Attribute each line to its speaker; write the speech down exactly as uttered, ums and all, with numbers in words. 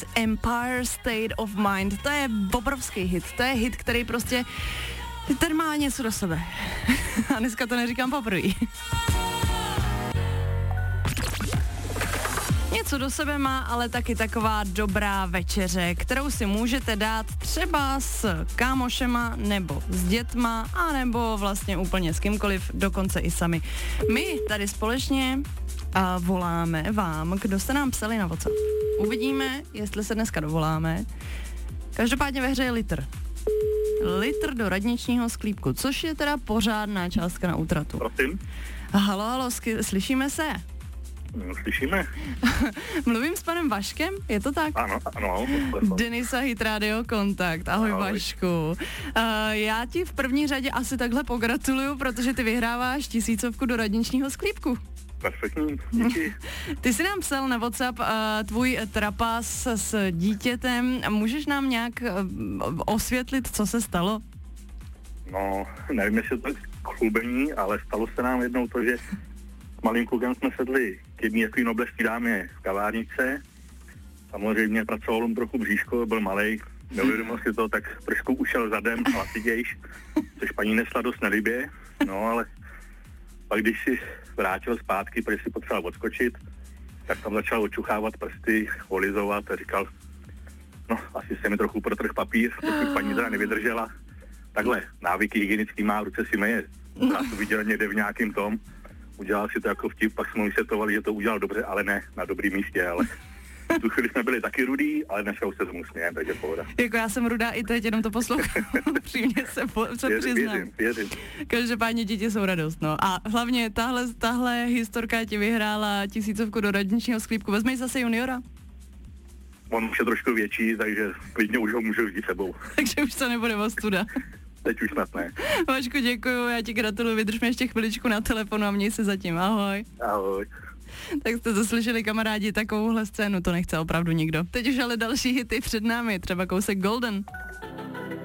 Speaker 1: Empire State of Mind. To je obrovský hit. To je hit, který prostě ten má něco do sebe. A dneska to neříkám poprvé. Něco do sebe má, ale taky taková dobrá večeře, kterou si můžete dát třeba s kámošema, nebo s dětma, anebo vlastně úplně s kýmkoliv, dokonce i sami. My tady společně a voláme vám, kdo jste nám psali na WhatsApp. Uvidíme, jestli se dneska dovoláme. Každopádně ve hře je litr. Litr do radničního sklípku, což je teda pořádná částka na útratu.
Speaker 2: Prosím.
Speaker 1: Halo, halo, sk- slyšíme se?
Speaker 2: No, slyšíme.
Speaker 1: Mluvím s panem Vaškem, je to tak?
Speaker 2: Ano, ano.
Speaker 1: Denisa Hit Radio Kontakt, ahoj, ahoj. Vašku. Uh, já ti v první řadě asi takhle pogratuluju, protože ty vyhráváš tisícovku do radničního sklípku.
Speaker 2: Perfektní, díky.
Speaker 1: Ty jsi nám psal na WhatsApp uh, tvůj trapas s dítětem. Můžeš nám nějak uh, osvětlit, co se stalo?
Speaker 2: No, nevím, jestli to je chlubení, ale stalo se nám jednou to, že s malým klukem jsme sedli k jedné jaký nobleský dámě v kavárnice. Samozřejmě pracoval on trochu bříško, byl malej, neuvědomil si to, tak trošku ušel zadem, hlasidějš, což paní nesla dost nelibě, no ale pak když si vrátil zpátky, protože si potřeboval odskočit, tak tam začal očuchávat prsty, olizovat a říkal, no asi se mi trochu protrh papír, to paní teda nevydržela. Takhle, návyky hygienický má, v ruce si meje, já to viděl někde v nějakým tom, udělal si to jako vtip, pak jsme mu vysvětlovali, že to udělal dobře, ale ne na dobrém místě, ale v tu chvíli jsme byli taky rudí, ale dneska už se tomu smějem, takže pohoda.
Speaker 1: Jako já jsem rudá i teď, jenom to poslouchám, přímě se, po, se
Speaker 2: věřím,
Speaker 1: přiznám.
Speaker 2: Věřím, věřím.
Speaker 1: Každopádně děti jsou radost, no. A hlavně tahle, tahle historka ti vyhrála tisícovku do radničního sklípku. Vezmeš zase juniora?
Speaker 2: On už je trošku větší, takže klidně už ho můžu vzít sebou.
Speaker 1: Takže už to nebude ostuda.
Speaker 2: Teď už snad ne.
Speaker 1: Vašku, děkuju, já ti gratuluju, vydrž mě ještě chviličku na telefonu a měj se zatím, ahoj.
Speaker 2: Ahoj.
Speaker 1: Tak jste to slyšeli, kamarádi, takovouhle scénu to nechce opravdu nikdo. Teď už ale další hity před námi, třeba kousek Golden.